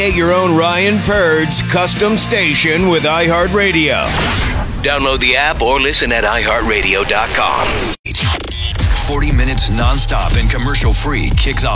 Create your own Ryan Purds custom station with iHeartRadio. Download the app or listen at iHeartRadio.com. 40 minutes nonstop and commercial-free kicks off